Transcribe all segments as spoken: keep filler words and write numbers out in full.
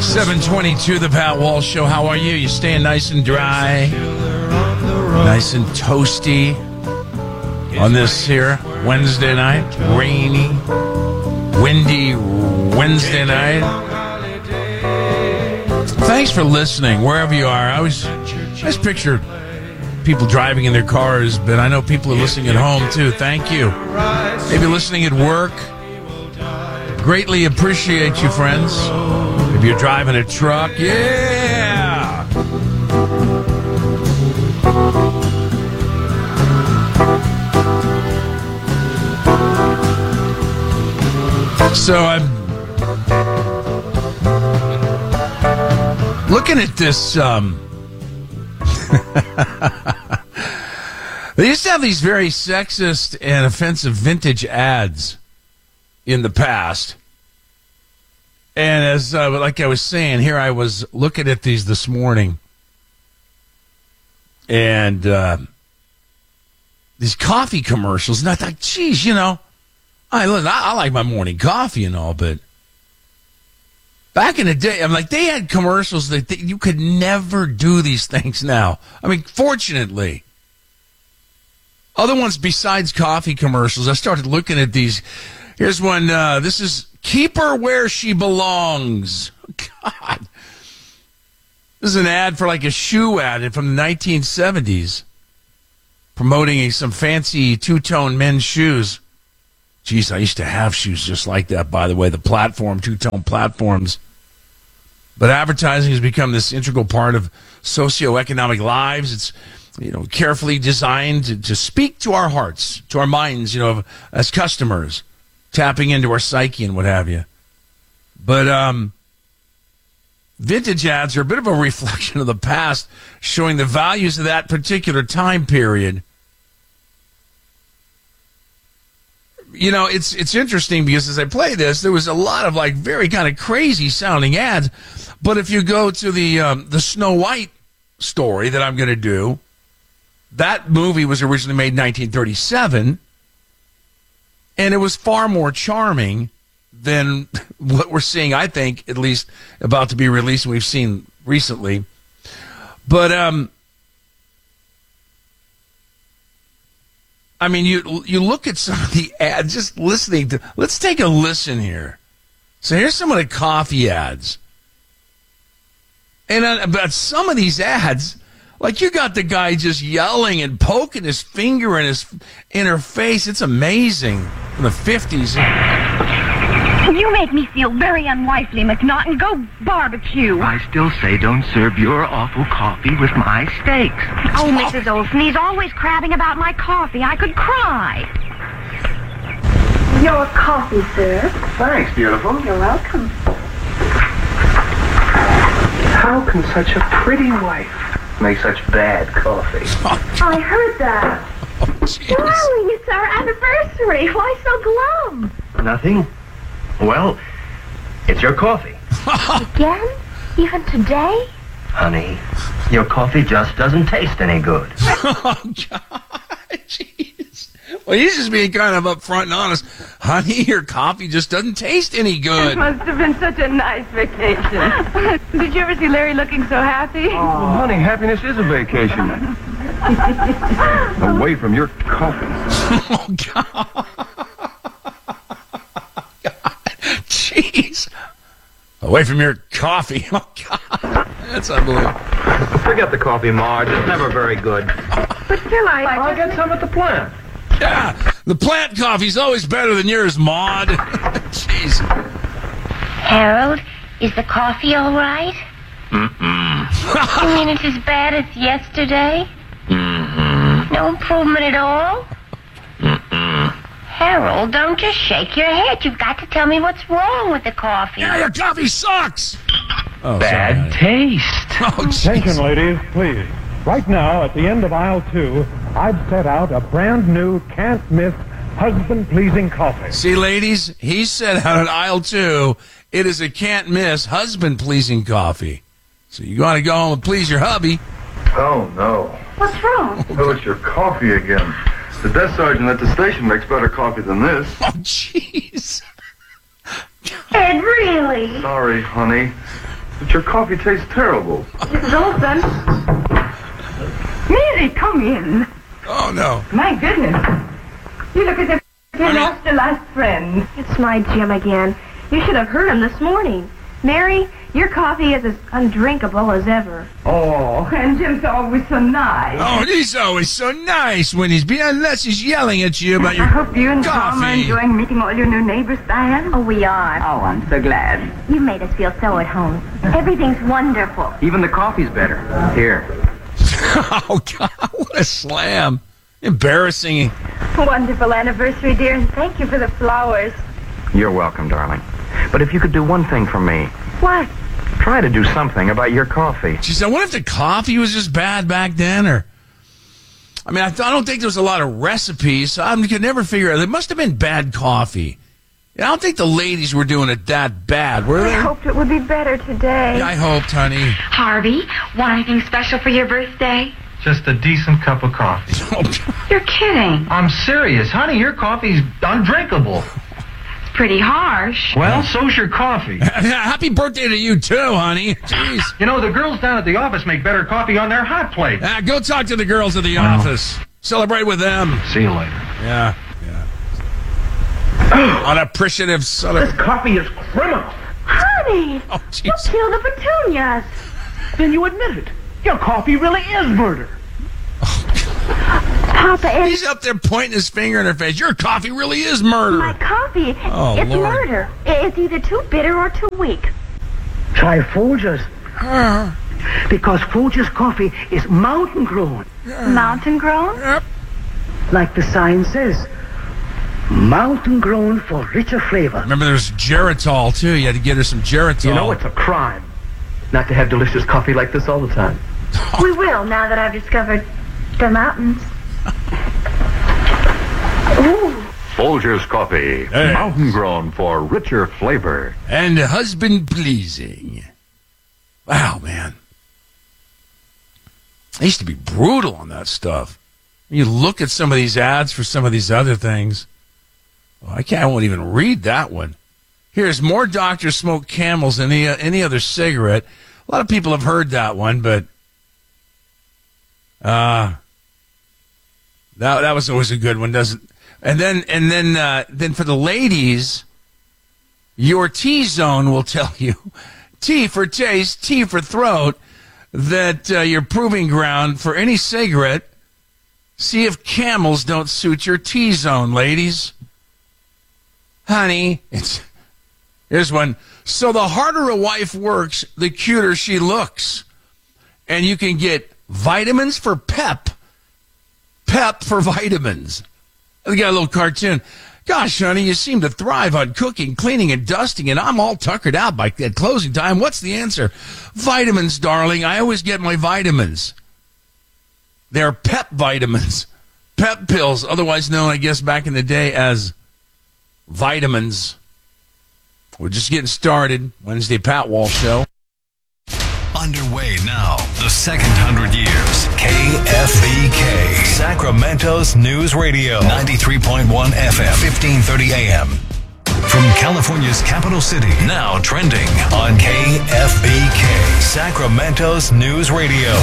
seven twenty-two, the Pat Walsh Show. How are you? You staying nice and dry, nice and toasty on this here Wednesday night, rainy, windy Wednesday night. Thanks for listening, wherever you are. I always, I just picture people driving in their cars, but I know people are listening at home too. Thank you. Maybe listening at work. Greatly appreciate you, friends. If you're driving a truck, yeah. So I'm looking at this. Um, they used to have these very sexist and offensive vintage ads in the past. And as uh, like I was saying, here I was looking at these this morning. And uh, these coffee commercials. And I thought, geez, you know, I, I like my morning coffee and all, but back in the day, I'm like, they had commercials that they, you could never do these things now. I mean, fortunately. Other ones besides coffee commercials, I started looking at these. Here's one. Uh, this is Keep Her Where She Belongs. God. This is an ad for like a shoe ad from the nineteen seventies promoting some fancy two-tone men's shoes. Geez, I used to have shoes just like that, by the way, the platform, two-tone platforms. But advertising has become this integral part of socioeconomic lives. It's, you know, carefully designed to, to speak to our hearts, to our minds, you know, as customers, tapping into our psyche and what have you. But um, vintage ads are a bit of a reflection of the past, showing the values of that particular time period. You know, it's it's interesting because as I play this, there was a lot of like very kind of crazy sounding ads. But if you go to the um, the Snow White story that I'm going to do, that movie was originally made in nineteen thirty-seven, and it was far more charming than what we're seeing, I think, at least about to be released and we've seen recently. But um, I mean, you you look at some of the ads, just listening to, let's take a listen here. So here's some of the coffee ads. And about some of these ads, like you got the guy just yelling and poking his finger in his in her face. It's amazing. From the fifties. You make me feel very unwifely, McNaughton. Go barbecue. I still say don't serve your awful coffee with my steaks. Oh, Missus Olson, he's always crabbing about my coffee. I could cry. Your coffee, sir. Thanks, beautiful. You're welcome. How can such a pretty wife make such bad coffee? I heard that. Oh, jeez. Darling, it's our anniversary. Why so glum? Nothing. Well, it's your coffee. Again? Even today? Honey, your coffee just doesn't taste any good. Oh, God. Jeez. Well, he's just being kind of upfront and honest. Honey, your coffee just doesn't taste any It good. must have been such a nice vacation. Did you ever see Larry looking so happy? Well, honey, happiness is a vacation. Away from your coffee. Oh, God. God. Jeez. Away from your coffee. Oh, God. That's unbelievable. Forget the coffee, Marge. It's never very good. But still, I... I'll get some at the plant. Yeah, the plant coffee's always better than yours, Maud. Jeez. Harold, is the coffee all right? Mm-mm. You mean it's as bad as yesterday? Mm-hmm. No improvement at all? Mm-mm. Harold, don't just shake your head. You've got to tell me what's wrong with the coffee. Yeah, your coffee sucks. Oh, Bad sorry. taste. Oh, Attention, jeez. ladies, please. Right now, at the end of aisle two, I've set out a brand new, can't-miss, husband-pleasing coffee. See, ladies, he said out at aisle two, it is a can't-miss, husband-pleasing coffee. So you got to go home and please your hubby. Oh, no. What's wrong? Oh, it's your coffee again. The desk sergeant at the station makes better coffee than this. Oh, jeez. Ed, really? Sorry, honey. But your coffee tastes terrible. Missus Olson. Mary, come in. Oh, no. My goodness. You look as if you I mean- lost a last friend. It's my Jim again. You should have heard him this morning. Mary, your coffee is as undrinkable as ever. Oh, and Jim's always so nice. Oh, he's always so nice when he's being, unless he's yelling at you about I your hope you and Tom are coffee. enjoying meeting all your new neighbors, Diane. Oh, we are. Oh, I'm so glad. You made us feel so at home. Everything's wonderful. Even the coffee's better. Here. Oh, God, what a slam. Embarrassing. Wonderful anniversary, dear, and thank you for the flowers. You're welcome, darling. But if you could do one thing for me, What? try to do something about your coffee. She said, I wonder if the coffee was just bad back then, or... I mean, I, th- I don't think there was a lot of recipes, so I could never figure out. There must have been bad coffee. I don't think the ladies were doing it that bad, were I they? hoped it would be better today. Yeah, I hoped, honey. Harvey, want anything special for your birthday? Just a decent cup of coffee. You're kidding. I'm serious. Honey, your coffee's undrinkable. It's pretty harsh. Well, so's your coffee. Happy birthday to you, too, honey. Jeez. You know, the girls down at the office make better coffee on their hot plate. Ah, go talk to the girls at the office. Celebrate with them. See you later. Yeah, yeah. Unappreciative son of... This coffee is criminal. Honey, Oh, you jeez. killed the petunias. Then you admit it. Your coffee really is murder. Papa, it's He's up there pointing his finger in her face. Your coffee really is murder. my coffee. Oh, it's Lord. murder. It's either too bitter or too weak. Try Folgers. Because Folgers coffee is mountain grown. Mountain grown? Yep. Like the sign says. Mountain grown for richer flavor. Remember, there's Geritol, too. You had to get her some Geritol. You know, it's a crime not to have delicious coffee like this all the time. We will, now that I've discovered the mountains. Folgers Coffee. Hey. Mountain grown for richer flavor. And husband pleasing. Wow, man. I used to be brutal on that stuff. You look at some of these ads for some of these other things. Oh, I can't. I won't even read that one. Here's more doctors smoke Camels than any, any other cigarette. A lot of people have heard that one, but uh, that that was always a good one, doesn't? And then and then uh, then for the ladies, your T-zone will tell you, T for taste, T for throat, that uh, your proving ground for any cigarette. See if Camels don't suit your T-zone, ladies. Honey, it's here's one. So the harder a wife works, the cuter she looks. And you can get vitamins for pep. Pep for vitamins. We got a little cartoon. Gosh, honey, you seem to thrive on cooking, cleaning, and dusting, and I'm all tuckered out by at closing time. What's the answer? Vitamins, darling. I always get my vitamins. They're pep vitamins. Pep pills, otherwise known, I guess, back in the day as vitamins. We're just getting started. Wednesday Pat Walsh Show. Underway now. The second hundred years. K F B K. Sacramento's News Radio. ninety-three point one F M. fifteen thirty A M. From California's capital city. Now trending on K F B K. Sacramento's News Radio.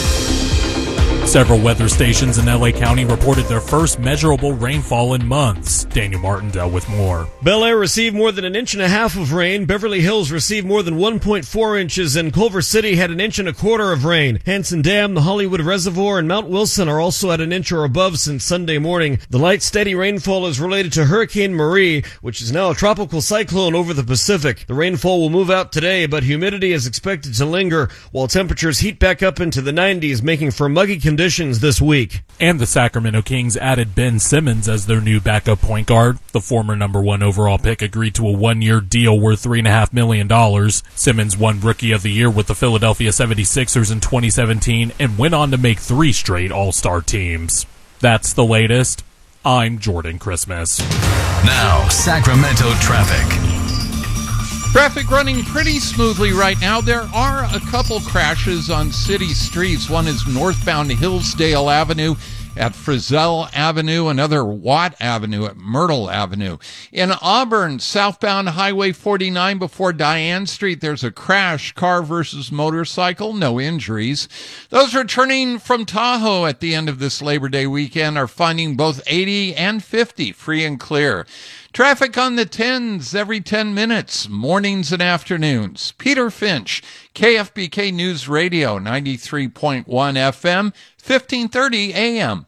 Several weather stations in L A County reported their first measurable rainfall in months. Daniel Martindale with more. Bel Air received more than an inch and a half of rain. Beverly Hills received more than one point four inches, and Culver City had an inch and a quarter of rain. Hanson Dam, the Hollywood Reservoir, and Mount Wilson are also at an inch or above since Sunday morning. The light, steady rainfall is related to Hurricane Marie, which is now a tropical cyclone over the Pacific. The rainfall will move out today, but humidity is expected to linger, while temperatures heat back up into the nineties, making for muggy conditions this week. And the Sacramento Kings added Ben Simmons as their new backup point guard. The former number one overall pick agreed to a one-year deal worth three point five million dollars. Simmons won Rookie of the Year with the Philadelphia seventy-sixers in twenty seventeen and went on to make three straight All-Star teams. That's the latest. I'm Jordan Christmas. Now, Sacramento traffic. Traffic running pretty smoothly right now. There are a couple crashes on city streets. One is northbound Hillsdale Avenue at Frizzell Avenue, another Watt Avenue at Myrtle Avenue. In Auburn, southbound Highway forty-nine before Diane Street, there's a crash, car versus motorcycle, no injuries. Those returning from Tahoe at the end of this Labor Day weekend are finding both eighty and fifty free and clear. Traffic on the tens every ten minutes, mornings and afternoons. Peter Finch, K F B K News Radio, ninety-three point one F M, fifteen thirty A M.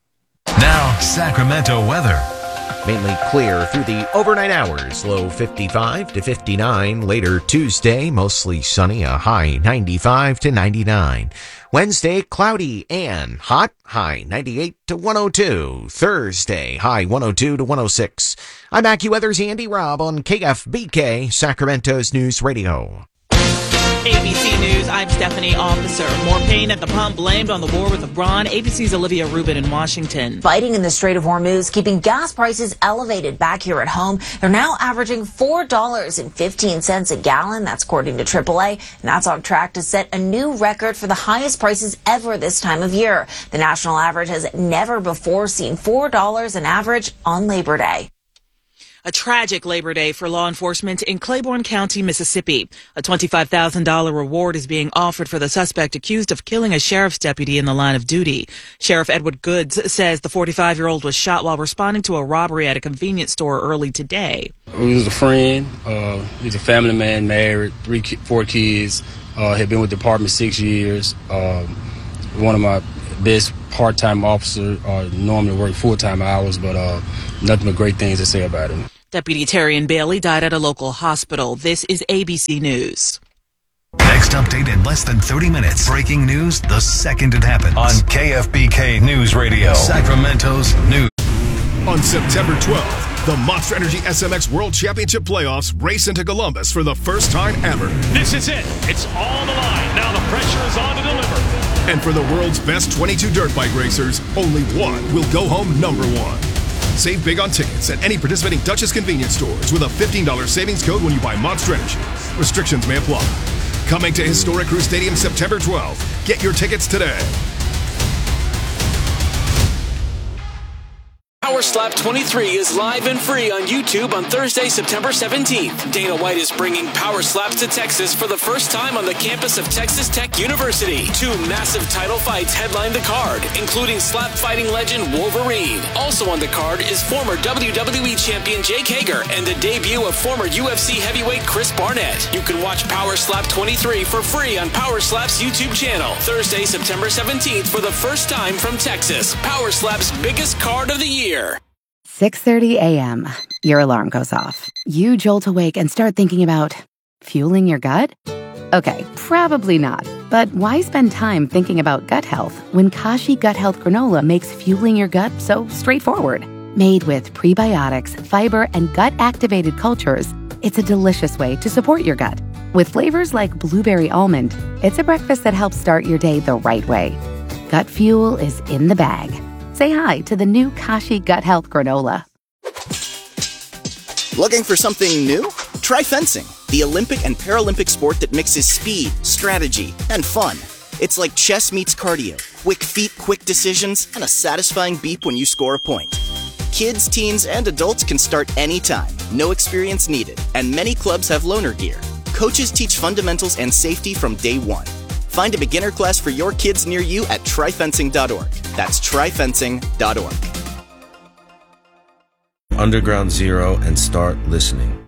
Now, Sacramento weather. Mainly clear through the overnight hours. Low fifty-five to fifty-nine. Later Tuesday, mostly sunny, a high ninety-five to ninety-nine. Wednesday, cloudy and hot, high ninety-eight to one oh two. Thursday, high one oh two to one oh six. I'm AccuWeather's Andy Robb on K F B K, Sacramento's News Radio. A B C News, I'm Stephanie Officer. More pain at the pump blamed on the war with Iran. A B C's Olivia Rubin in Washington. Fighting in the Strait of Hormuz, keeping gas prices elevated back here at home. They're now averaging four dollars and fifteen cents a gallon. That's according to triple A. And that's on track to set a new record for the highest prices ever this time of year. The national average has never before seen four dollars an average on Labor Day. A tragic Labor Day for law enforcement in Claiborne County, Mississippi. A twenty-five thousand dollars reward is being offered for the suspect accused of killing a sheriff's deputy in the line of duty. Sheriff Edward Goods says the forty-five-year-old was shot while responding to a robbery at a convenience store early today. He was a friend. Uh, he's a family man, married, three, four kids. Uh, had been with the department six years. Um, one of my best part-time officers. Uh, normally work full-time hours, but uh, nothing but great things to say about him. Deputy Terrian Bailey died at a local hospital. This is A B C News. Next update in less than thirty minutes. Breaking news the second it happens. On K F B K News Radio, Sacramento's news. On September twelfth, the Monster Energy S M X World Championship Playoffs race into Columbus for the first time ever. This is it. It's on the line. Now the pressure is on to deliver. And for the world's best twenty-two dirt bike racers, only one will go home number one. Save big on tickets at any participating Dutchess convenience stores with a fifteen dollars savings code when you buy Monster Energy. Restrictions may apply. Coming to Historic Crew Stadium September twelfth. Get your tickets today. Power Slap twenty-three is live and free on YouTube on Thursday, September seventeenth. Dana White is bringing Power Slaps to Texas for the first time on the campus of Texas Tech University. Two massive title fights headline the card, including slap fighting legend Wolverine. Also on the card is former W W E champion Jake Hager and the debut of former U F C heavyweight Chris Barnett. You can watch Power Slap twenty-three for free on Power Slap's YouTube channel. Thursday, September seventeenth for the first time from Texas. Power Slap's biggest card of the year. six thirty a.m. Your alarm goes off. You jolt awake and start thinking about fueling your gut? Okay, probably not. But why spend time thinking about gut health when Kashi Gut Health Granola makes fueling your gut so straightforward? Made with prebiotics, fiber, and gut-activated cultures, it's a delicious way to support your gut. With flavors like blueberry almond, it's a breakfast that helps start your day the right way. Gut fuel is in the bag. Say hi to the new Kashi Gut Health Granola. Looking for something new? Try fencing, the Olympic and Paralympic sport that mixes speed, strategy, and fun. It's like chess meets cardio, quick feet, quick decisions, and a satisfying beep when you score a point. Kids, teens, and adults can start anytime, no experience needed, and many clubs have loaner gear. Coaches teach fundamentals and safety from day one. Find a beginner class for your kids near you at try fencing dot org. That's try fencing dot org. Underground Zero and start listening.